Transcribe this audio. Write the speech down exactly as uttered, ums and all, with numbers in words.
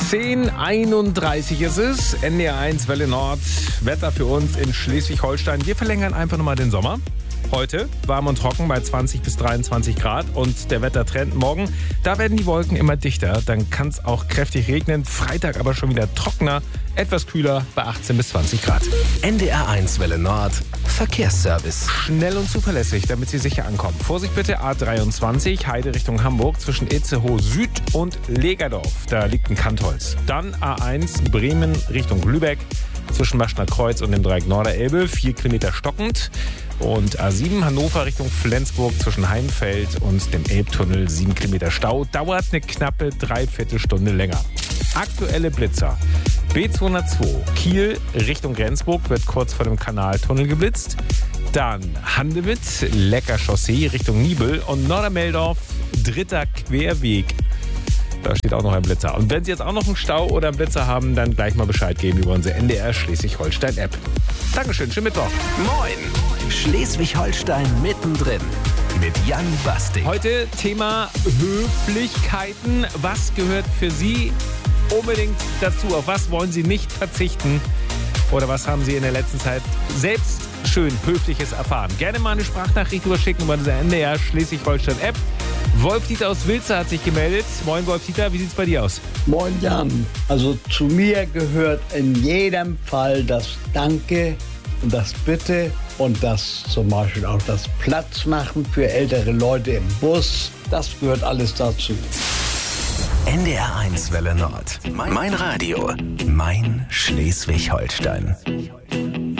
zehn Uhr einunddreißig ist es, N D R eins Welle Nord, Wetter für uns in Schleswig-Holstein. Wir verlängern einfach nochmal den Sommer. Heute warm und trocken bei zwanzig bis dreiundzwanzig Grad und der Wettertrend morgen, da werden die Wolken immer dichter, dann kann es auch kräftig regnen, Freitag aber schon wieder trockener, etwas kühler bei achtzehn bis zwanzig Grad. N D R eins Welle Nord, Verkehrsservice. Schnell und zuverlässig, damit Sie sicher ankommen. Vorsicht bitte, A dreiundzwanzig, Heide Richtung Hamburg, zwischen Itzehoe Süd und Legerdorf. Da liegt ein Kantholz. Dann A eins, Bremen Richtung Lübeck, zwischen Maschner Kreuz und dem Dreieck Norderelbe, vier Kilometer stockend. Und A sieben, Hannover Richtung Flensburg, zwischen Heimfeld und dem Elbtunnel, sieben Kilometer Stau. Dauert eine knappe Dreiviertelstunde länger. Aktuelle Blitzer. B zweihundertzwei, Kiel Richtung Rendsburg, wird kurz vor dem Kanaltunnel geblitzt. Dann Handewitt, Lecker Chaussee Richtung Nibel und Nordermeldorf, dritter Querweg. Da steht auch noch ein Blitzer. Und wenn Sie jetzt auch noch einen Stau oder einen Blitzer haben, dann gleich mal Bescheid geben über unsere N D R Schleswig-Holstein-App. Dankeschön, schönen Mittwoch. Moin, Schleswig-Holstein mittendrin mit Jan Bastik. Heute Thema Höflichkeiten. Was gehört für Sie unbedingt dazu? Auf was wollen Sie nicht verzichten? Oder was haben Sie in der letzten Zeit selbst schön Höfliches erfahren? Gerne mal eine Sprachnachricht überschicken über unsere N D R Schleswig-Holstein-App. Wolf-Dieter aus Wilzer hat sich gemeldet. Moin Wolf-Dieter, wie sieht's bei dir aus? Moin Jan. Also zu mir gehört in jedem Fall das Danke und das Bitte und das zum Beispiel auch das Platzmachen für ältere Leute im Bus. Das gehört alles dazu. N D R eins Welle Nord. Mein Radio. Mein Schleswig-Holstein.